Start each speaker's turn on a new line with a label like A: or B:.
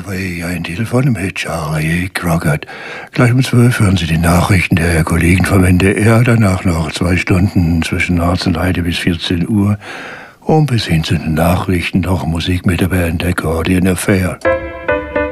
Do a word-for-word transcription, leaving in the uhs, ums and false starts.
A: drei, ein Telefon mit Charlie Crockett. Gleich um zwölf hören Sie die Nachrichten der Kollegen vom N D R. Danach noch zwei Stunden zwischen achtzehn Uhr dreißig bis vierzehn Uhr. Und bis hin zu den Nachrichten noch Musik mit der Band Accordion Affair.